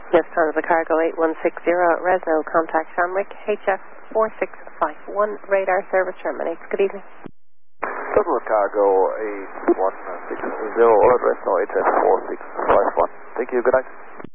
Lufthansa Cargo 8160, Resno, contact Shamwick, HF 4651, radar service terminates. Good evening. Total Cargo 8160, all address no HF 4651. Thank you, good night.